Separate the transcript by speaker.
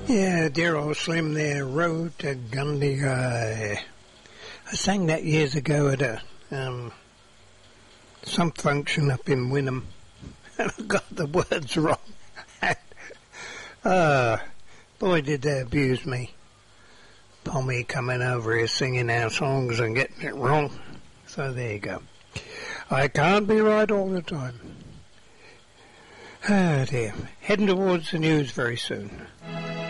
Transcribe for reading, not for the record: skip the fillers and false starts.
Speaker 1: Yeah, dear old Slim there, Road to Gundagai. I sang that years ago at a some function up in Wynnum, and I got the words wrong. Boy, did they abuse me. Pommy coming over here singing our songs and getting it wrong. So there you go. I can't be right all the time. Oh dear. Heading towards the news very soon.